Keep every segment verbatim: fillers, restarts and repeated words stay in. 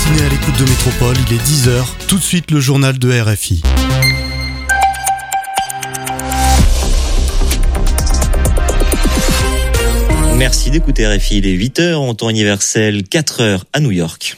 matinée à l'écoute de Métropole, il est dix heures. Tout de suite, le journal de R F I. Merci d'écouter R F I, il est huit heures en temps universel, quatre heures à New York.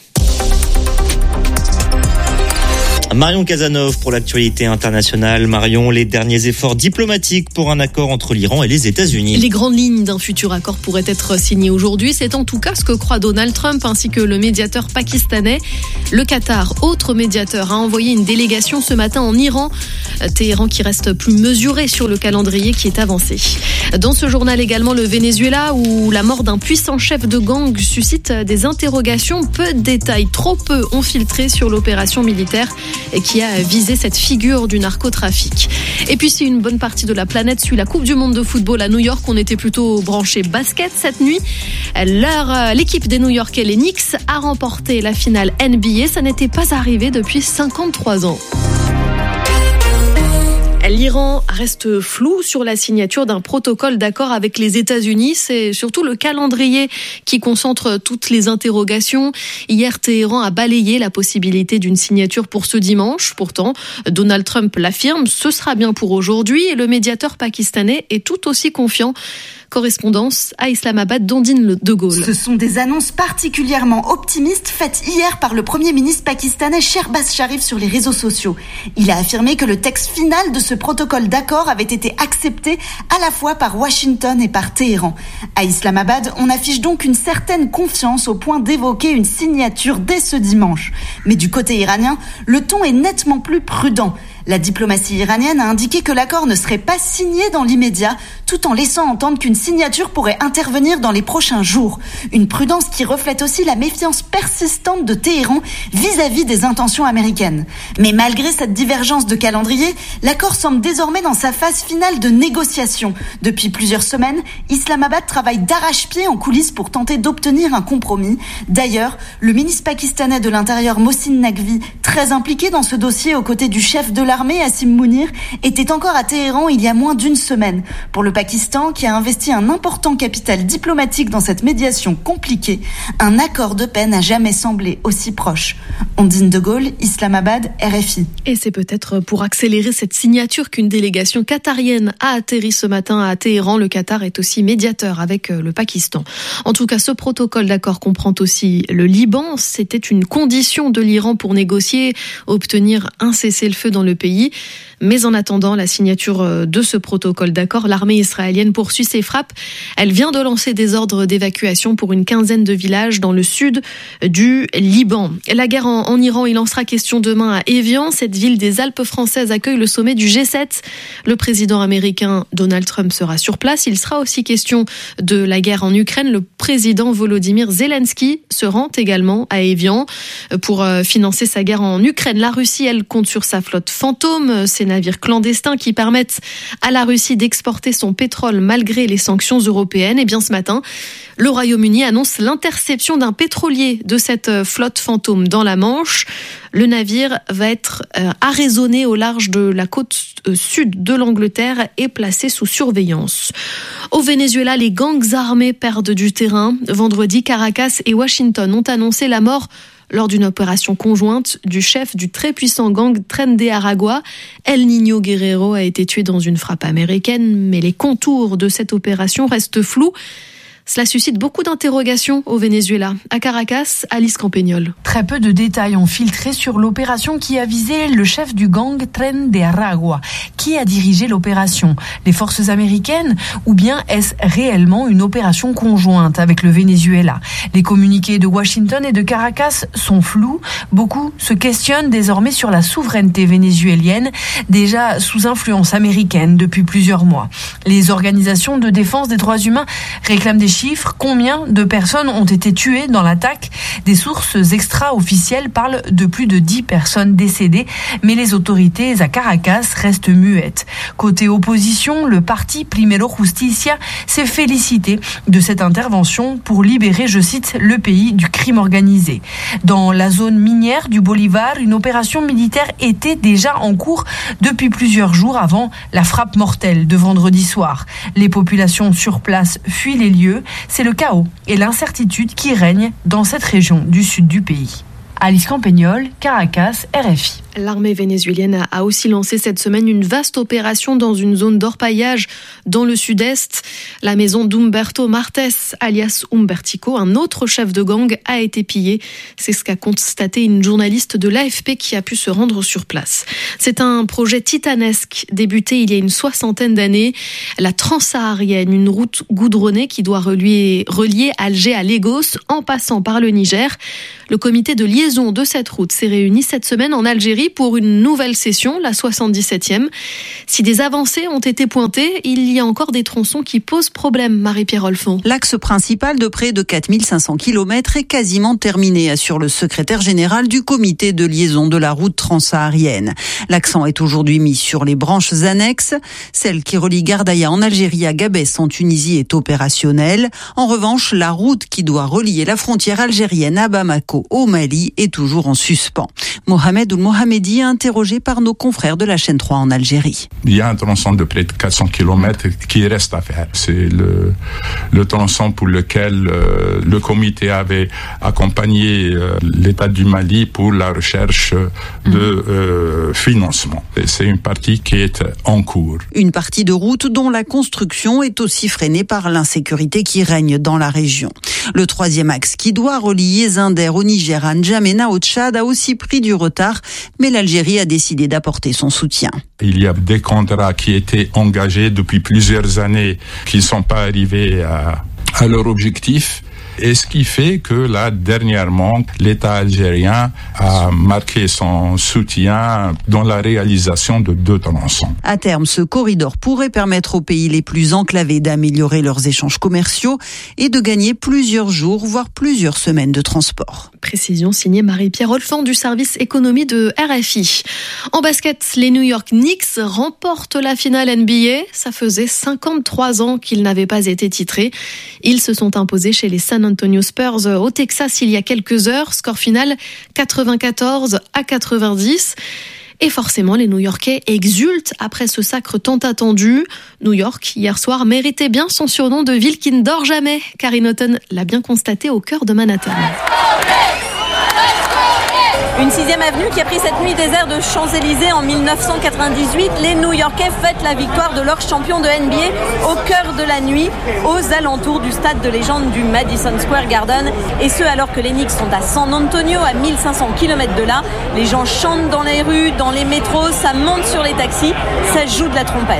Marion Casanov pour l'actualité internationale. Marion, les derniers efforts diplomatiques pour un accord entre l'Iran et les États-Unis. Les grandes lignes d'un futur accord pourraient être signées aujourd'hui. C'est en tout cas ce que croit Donald Trump ainsi que le médiateur pakistanais. Le Qatar, autre médiateur, a envoyé une délégation ce matin en Iran. Téhéran qui reste plus mesuré sur le calendrier qui est avancé. Dans ce journal également, le Venezuela où la mort d'un puissant chef de gang suscite des interrogations. Peu de détails, trop peu ont filtré sur l'opération militaire et qui a visé cette figure du narcotrafic. Et puis si une bonne partie de la planète suit la Coupe du Monde de football à New York, on était plutôt branché basket cette nuit. Leur, l'équipe des New-Yorkais, les Knicks, a remporté la finale N B A. Ça n'était pas arrivé depuis cinquante-trois ans. L'Iran reste flou sur la signature d'un protocole d'accord avec les États-Unis. C'est surtout le calendrier qui concentre toutes les interrogations. Hier, Téhéran a balayé la possibilité d'une signature pour ce dimanche. Pourtant, Donald Trump l'affirme, ce sera bien pour aujourd'hui. Et le médiateur pakistanais est tout aussi confiant. Correspondance à Islamabad, Dandine de Gaulle. Ce sont des annonces particulièrement optimistes faites hier par le Premier ministre pakistanais Shehbaz Sharif sur les réseaux sociaux. Il a affirmé que le texte final de ce protocole d'accord avait été accepté à la fois par Washington et par Téhéran. À Islamabad, on affiche donc une certaine confiance au point d'évoquer une signature dès ce dimanche. Mais du côté iranien, le ton est nettement plus prudent. La diplomatie iranienne a indiqué que l'accord ne serait pas signé dans l'immédiat, tout en laissant entendre qu'une signature pourrait intervenir dans les prochains jours. Une prudence qui reflète aussi la méfiance persistante de Téhéran vis-à-vis des intentions américaines. Mais malgré cette divergence de calendrier, l'accord semble désormais dans sa phase finale de négociation. Depuis plusieurs semaines, Islamabad travaille d'arrache-pied en coulisses pour tenter d'obtenir un compromis. D'ailleurs, le ministre pakistanais de l'Intérieur Mohsin Naqvi, très impliqué dans ce dossier aux côtés du chef de l'armée Asim Mounir, était encore à Téhéran il y a moins d'une semaine. Pour le Pakistan, qui a investi un important capital diplomatique dans cette médiation compliquée, un accord de paix n'a jamais semblé aussi proche. Ondine de Gaulle, Islamabad, R F I. Et c'est peut-être pour accélérer cette signature qu'une délégation qatarienne a atterri ce matin à Téhéran. Le Qatar est aussi médiateur avec le Pakistan. En tout cas, ce protocole d'accord comprend aussi le Liban. C'était une condition de l'Iran pour négocier, obtenir un cessez-le-feu dans le pays. Mais en attendant la signature de ce protocole d'accord, l'armée israélienne poursuit ses frappes. Elle vient de lancer des ordres d'évacuation pour une quinzaine de villages dans le sud du Liban. La guerre en, en Iran, il en sera question demain à Évian. Cette ville des Alpes françaises accueille le sommet du G sept. Le président américain Donald Trump sera sur place. Il sera aussi question de la guerre en Ukraine. Le président Volodymyr Zelensky se rend également à Évian pour financer sa guerre en Ukraine. La Russie, elle, compte sur sa flotte fantôme. Ces navires clandestins qui permettent à la Russie d'exporter son pétrole malgré les sanctions européennes. Et bien ce matin, le Royaume-Uni annonce l'interception d'un pétrolier de cette flotte fantôme dans la Manche. Le navire va être arraisonné au large de la côte sud de l'Angleterre et placé sous surveillance. Au Venezuela, les gangs armés perdent du terrain. Vendredi, Caracas et Washington ont annoncé la mort lors d'une opération conjointe du chef du très puissant gang Tren de Aragua. El Niño Guerrero a été tué dans une frappe américaine, mais les contours de cette opération restent flous. Cela suscite beaucoup d'interrogations au Venezuela. À Caracas, Alice Campagnol. Très peu de détails ont filtré sur l'opération qui a visé le chef du gang Tren de Aragua. Qui a dirigé l'opération ? Les forces américaines ? Ou bien est-ce réellement une opération conjointe avec le Venezuela ? Les communiqués de Washington et de Caracas sont flous. Beaucoup se questionnent désormais sur la souveraineté vénézuélienne, déjà sous influence américaine depuis plusieurs mois. Les organisations de défense des droits humains réclament des chiffres. Combien de personnes ont été tuées dans l'attaque ? Des sources extra-officielles parlent de plus de dix personnes décédées, mais les autorités à Caracas restent muettes. Côté opposition, le parti Primero Justicia s'est félicité de cette intervention pour libérer, je cite, le pays du crime organisé. Dans la zone minière du Bolivar, une opération militaire était déjà en cours depuis plusieurs jours avant la frappe mortelle de vendredi soir. Les populations sur place fuient les lieux. C'est le chaos et l'incertitude qui règnent dans cette région du sud du pays. Alice Campagnol, Caracas, R F I. L'armée vénézuélienne a aussi lancé cette semaine une vaste opération dans une zone d'orpaillage dans le sud-est. La maison d'Humberto Martes, alias Humbertico, un autre chef de gang, a été pillée. C'est ce qu'a constaté une journaliste de l'A F P qui a pu se rendre sur place. C'est un projet titanesque débuté il y a une soixantaine d'années. La Transsaharienne, une route goudronnée qui doit relier, relier Alger à Lagos en passant par le Niger. Le comité de liaison de cette route s'est réuni cette semaine en Algérie pour une nouvelle session, la soixante-dix-septième. Si des avancées ont été pointées, il y a encore des tronçons qui posent problème, Marie-Pierre Olfon. L'axe principal de près de quatre mille cinq cents kilomètres est quasiment terminé, assure le secrétaire général du comité de liaison de la route transsaharienne. L'accent est aujourd'hui mis sur les branches annexes. Celle qui relie Gardaïa en Algérie à Gabès en Tunisie est opérationnelle. En revanche, la route qui doit relier la frontière algérienne à Bamako au Mali est toujours en suspens. Mohamed Ould Mohamedi, interrogé par nos confrères de la chaîne trois en Algérie. Il y a un tronçon de près de quatre cents kilomètres qui reste à faire. C'est le, le tronçon pour lequel euh, le comité avait accompagné euh, l'État du Mali pour la recherche de euh, financement. Et c'est une partie qui est en cours. Une partie de route dont la construction est aussi freinée par l'insécurité qui règne dans la région. Le troisième axe qui doit relier Zinder au Niger, à N'Djamena au Tchad a aussi pris du retard, mais l'Algérie a décidé d'apporter son soutien. Il y a des contrats qui étaient engagés depuis plusieurs années qui ne sont pas arrivés à, à leur objectif. Et ce qui fait que là, dernièrement, l'État algérien a marqué son soutien dans la réalisation de deux tronçons. À terme, ce corridor pourrait permettre aux pays les plus enclavés d'améliorer leurs échanges commerciaux et de gagner plusieurs jours, voire plusieurs semaines de transport. Précision signée Marie-Pierre Olfan du service économie de R F I. En basket, les New York Knicks remportent la finale N B A. Ça faisait cinquante-trois ans qu'ils n'avaient pas été titrés. Ils se sont imposés chez les San Antonio Spurs au Texas il y a quelques heures. Score final quatre-vingt-quatorze à quatre-vingt-dix. Et forcément, les New-Yorkais exultent après ce sacre tant attendu. New York, hier soir, méritait bien son surnom de ville qui ne dort jamais. Karine Houghton l'a bien constaté au cœur de Manhattan. Une sixième avenue qui a pris cette nuit désert de Champs-Élysées en dix-neuf cent quatre-vingt-dix-huit. Les New-Yorkais fêtent la victoire de leur champion de N B A au cœur de la nuit, aux alentours du stade de légende du Madison Square Garden. Et ce, alors que les Knicks sont à San Antonio, à mille cinq cents kilomètres de là. Les gens chantent dans les rues, dans les métros, ça monte sur les taxis, ça joue de la trompette.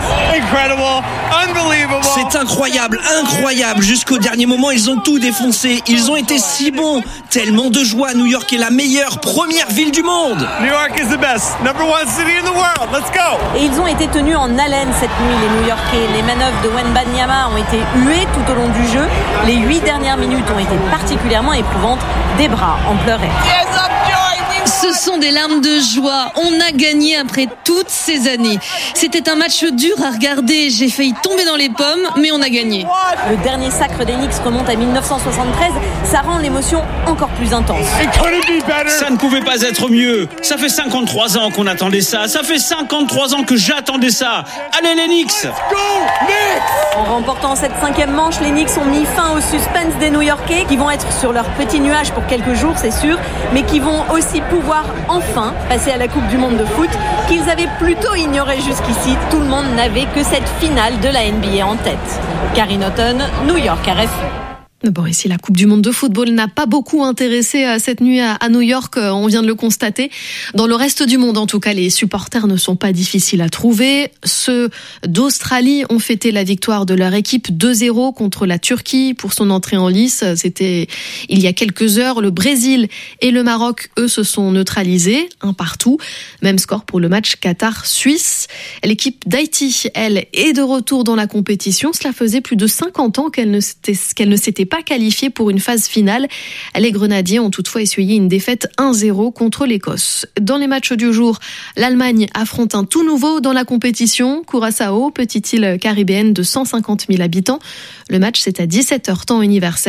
C'est incroyable, incroyable. Jusqu'au dernier moment, ils ont tout défoncé. Ils ont été si bons. Tellement de joie. New York est la meilleure première ville du monde. New York is the best, number one city in the world. Let's go. Et ils ont été tenus en haleine cette nuit, les New-Yorkais. Les manœuvres de Wembanyama ont été huées tout au long du jeu. Les huit dernières minutes ont été particulièrement éprouvantes. Des bras en pleuraient. Ce sont des larmes de joie. On a gagné après toutes ces années. C'était un match dur à regarder. J'ai failli tomber dans les pommes, mais on a gagné. Le dernier sacre des Knicks remonte à dix-neuf cent soixante-treize. Ça rend l'émotion encore plus intense. Ça ne pouvait pas être mieux. Ça fait cinquante-trois ans qu'on attendait ça. Ça fait cinquante-trois ans que j'attendais ça. Allez les Knicks! En remportant cette cinquième manche, les Knicks ont mis fin au suspense des New-Yorkais qui vont être sur leur petit nuage pour quelques jours, c'est sûr, mais qui vont aussi pouvoir enfin passer à la Coupe du Monde de foot qu'ils avaient plutôt ignoré jusqu'ici. Tout le monde n'avait que cette finale de la N B A en tête. Karine Houghton, New York, R F I. Bon, ici, la Coupe du Monde de football n'a pas beaucoup intéressé cette nuit à New York, on vient de le constater. Dans le reste du monde, en tout cas, les supporters ne sont pas difficiles à trouver. Ceux d'Australie ont fêté la victoire de leur équipe deux zéro contre la Turquie pour son entrée en lice. C'était il y a quelques heures. Le Brésil et le Maroc, eux, se sont neutralisés, un partout. Même score pour le match Qatar-Suisse. L'équipe d'Haïti, elle, est de retour dans la compétition. Cela faisait plus de cinquante ans qu'elle ne s'était, qu'elle ne s'était pas qualifiée pour une phase finale. Les Grenadiers ont toutefois essuyé une défaite un zéro contre l'Écosse. Dans les matchs du jour, l'Allemagne affronte un tout nouveau dans la compétition, Curaçao, petite île caribéenne de cent cinquante mille habitants. Le match, c'est à dix-sept heures temps universel.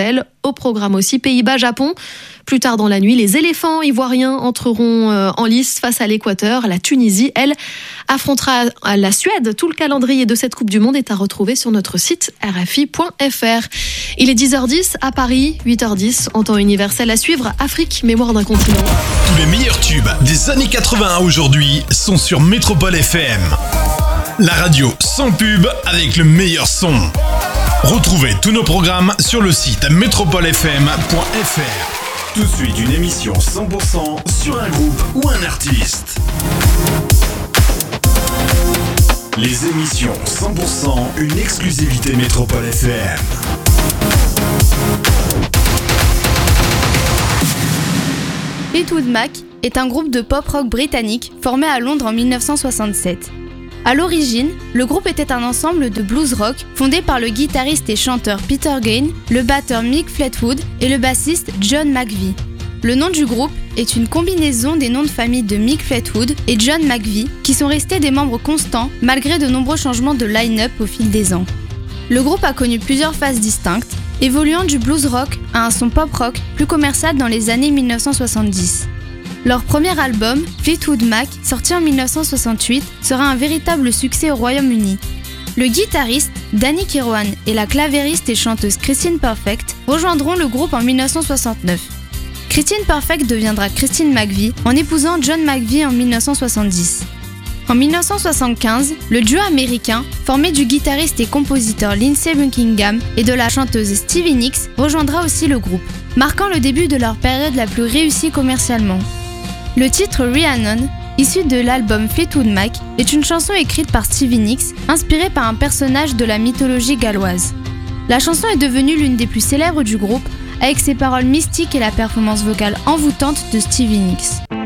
Au programme aussi Pays-Bas-Japon. Plus tard dans la nuit, les éléphants ivoiriens entreront en lice face à l'Équateur. La Tunisie, elle, affrontera la Suède. Tout le calendrier de cette Coupe du Monde est à retrouver sur notre site r f i point f r. Il est dix heures dix à Paris, huit heures dix en temps universel. À suivre, Afrique, mémoire d'un continent. Tous les meilleurs tubes des années quatre-vingts aujourd'hui sont sur Métropole F M. La radio sans pub avec le meilleur son. Retrouvez tous nos programmes sur le site métropole f m point f r. Tout de suite, une émission cent pour cent sur un groupe ou un artiste. Les émissions cent pour cent, une exclusivité Métropole F M. Fleetwood Mac est un groupe de pop-rock britannique formé à Londres en mille neuf cent soixante-sept. À l'origine, le groupe était un ensemble de blues rock fondé par le guitariste et chanteur Peter Gain, le batteur Mick Fleetwood et le bassiste John McVie. Le nom du groupe est une combinaison des noms de famille de Mick Fleetwood et John McVie, qui sont restés des membres constants malgré de nombreux changements de line-up au fil des ans. Le groupe a connu plusieurs phases distinctes, évoluant du blues rock à un son pop rock plus commercial dans les années mille neuf cent soixante-dix. Leur premier album, Fleetwood Mac, sorti en mille neuf cent soixante-huit, sera un véritable succès au Royaume-Uni. Le guitariste Danny Kirwan et la clavériste et chanteuse Christine Perfect rejoindront le groupe en mille neuf cent soixante-neuf. Christine Perfect deviendra Christine McVie en épousant John McVie en mille neuf cent soixante-dix. En mille neuf cent soixante-quinze, le duo américain, formé du guitariste et compositeur Lindsey Buckingham et de la chanteuse Stevie Nicks, rejoindra aussi le groupe, marquant le début de leur période la plus réussie commercialement. Le titre Rhiannon, issu de l'album Fleetwood Mac, est une chanson écrite par Stevie Nicks, inspirée par un personnage de la mythologie galloise. La chanson est devenue l'une des plus célèbres du groupe, avec ses paroles mystiques et la performance vocale envoûtante de Stevie Nicks.